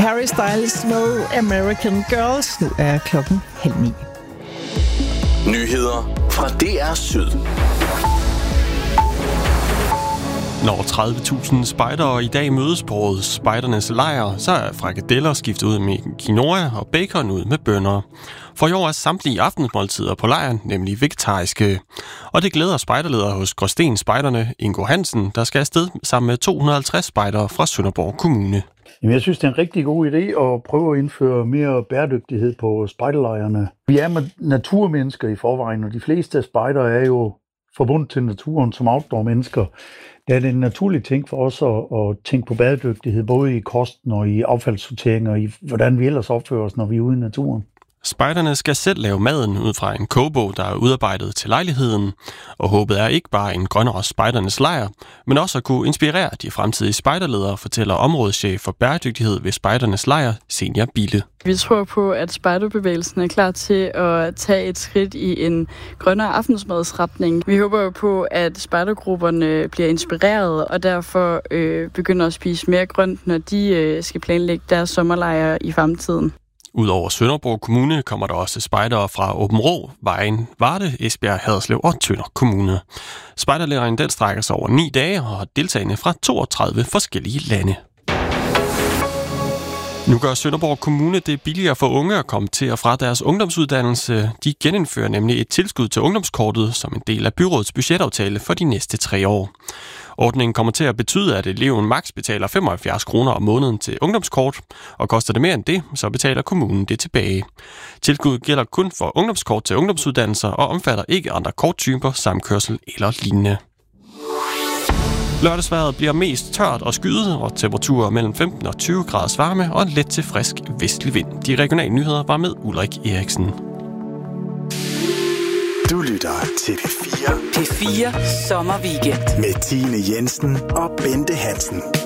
Harry Styles med American Girls. Nu er klokken 8:30. Nyheder fra DR Syd. Når 30.000 spejdere i dag mødes på spejdernes lejr, så er frikadeller skiftet ud med quinoa og bacon ud med bønner. For i år er samtlige aftensmåltider på lejren nemlig vegetariske. Og det glæder spejderleder hos Gråsten Spejderne, Ingo Hansen, der skal afsted sammen med 250 spejdere fra Sønderborg Kommune. Jamen, jeg synes, det er en rigtig god idé at prøve at indføre mere bæredygtighed på spejderlejrene. Vi er naturmennesker i forvejen, og de fleste af spejdere er jo forbundet til naturen som outdoor-mennesker. Det er en naturlig ting for os at tænke på bæredygtighed, både i kosten og i affaldssortering og i hvordan vi ellers opfører os, når vi er ude i naturen. Spejderne skal selv lave maden ud fra en kogebog, der er udarbejdet til lejligheden, og håbet er ikke bare en grønnere spejdernes lejr, men også at kunne inspirere de fremtidige spejderledere, fortæller områdeschef for bæredygtighed ved spejdernes lejr, Senior Bille. Vi tror på, at spejderbevægelsen er klar til at tage et skridt i en grønnere aftensmadsretning. Vi håber jo på, at spejdergrupperne bliver inspireret og derfor begynder at spise mere grønt, når de skal planlægge deres sommerlejre i fremtiden. Udover Sønderborg Kommune kommer der også spejdere fra Aabenraa, Vejen, Varde, Esbjerg, Haderslev og Tønder Kommune. Spejderlejren den strækker sig over 9 dage og har deltagende fra 32 forskellige lande. Nu gør Sønderborg Kommune det billigere for unge at komme til og fra deres ungdomsuddannelse. De genindfører nemlig et tilskud til ungdomskortet som en del af byrådets budgetaftale for de næste 3 år. Ordningen kommer til at betyde, at eleven maks betaler 75 kroner om måneden til ungdomskort, og koster det mere end det, så betaler kommunen det tilbage. Tilskuddet gælder kun for ungdomskort til ungdomsuddannelser og omfatter ikke andre korttyper, samkørsel eller lignende. Lørdagsvejret bliver mest tørt og skyet, og temperaturer mellem 15 og 20 graders varme og en let til frisk vestlig vind. De regionale nyheder var med Ulrik Eriksen. Du lytter til P4. P4 Sommerweekend. Med Tine Jensen og Bente Hansen.